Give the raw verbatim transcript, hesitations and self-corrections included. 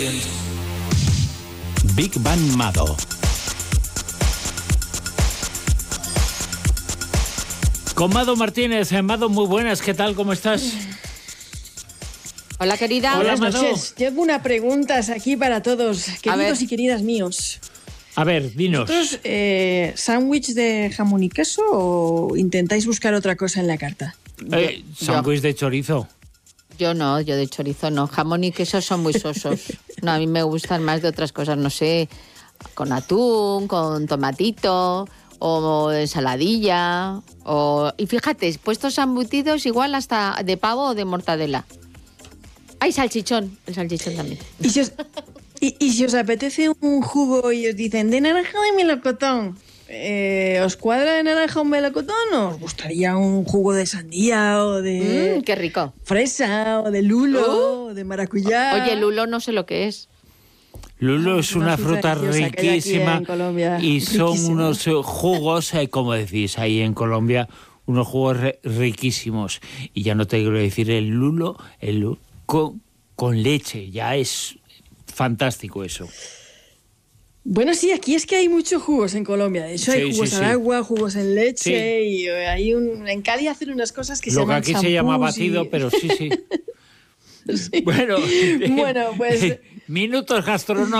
Big Bang Mado. Con Mado Martínez. Mado, muy buenas. ¿Qué tal? ¿Cómo estás? Hola, querida. Buenas Hola, noches. Tengo una pregunta aquí para todos, queridos y queridas míos. A ver, dinos. ¿Vosotros eh, sándwich de jamón y queso o intentáis buscar otra cosa en la carta? Eh, sándwich de chorizo. Yo no, yo de chorizo no. Jamón y queso son muy sosos. No, a mí me gustan más de otras cosas, no sé, con atún, con tomatito o ensaladilla. O... Y fíjate, puestos embutidos igual hasta de pavo o de mortadela. Hay salchichón, el salchichón también. ¿Y si os, y, y si os apetece un jugo y os dicen de naranja o de melocotón? Eh, ¿Os cuadra de naranja o melocotón o os gustaría un jugo de sandía o de... Mm, ¡qué rico! Fresa o de lulo Uh. o de maracuyá? Oye, lulo no sé lo que es. Lulo es una, una fruta, fruta riquísima riquísima en Colombia, y son riquísima. unos eh, jugos, eh, como decís ahí en Colombia, unos jugos re- riquísimos. Y ya no te quiero decir el lulo, el lulo con, con leche, ya es fantástico eso. Bueno, sí, aquí es que hay muchos jugos en Colombia. De hecho, Sí, hay jugos sí, al sí. agua, jugos en leche Sí. y eh, hay un... En Cádiz hacen unas cosas que se Lo que llaman aquí se llama champús batido, y- pero sí, sí. Sí. Bueno, Bueno, pues... minutos gastronómicos.